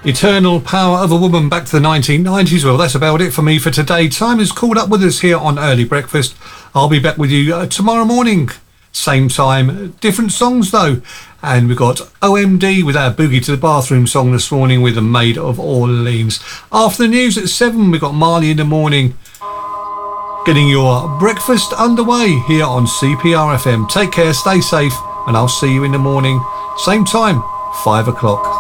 Eternal Power of a Woman back to the 1990s. Well, that's about it for me for today. Time has called up with us here on Early Breakfast. I'll be back with you tomorrow morning. Same time, different songs though. And we've got OMD with our Boogie to the Bathroom song this morning with the Maid of Orleans. After the news at 7, we've got Marley in the Morning. Getting your breakfast underway here on CPR FM. Take care, stay safe, and I'll see you in the morning. Same time, 5 o'clock.